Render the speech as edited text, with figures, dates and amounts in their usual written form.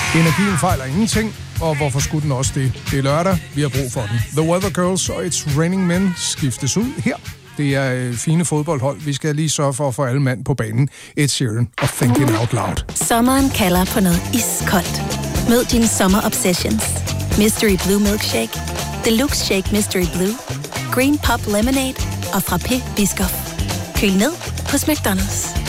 Energien fejler ingenting, og hvorfor skulle den også det? Det er lørdag, vi har brug for den. The Weather Girls og It's Raining Men skiftes ud her. Det er fine fodboldhold. Vi skal lige sørge for at få alle mand på banen. Ed Sheeran og Thinking Out Loud. Sommeren kalder på noget iskoldt. Mød dine sommer obsessions. Mystery Blue Milkshake, Deluxe Shake Mystery Blue, Green Pop Lemonade og Frappé Biscoff. Køl ned hos McDonald's.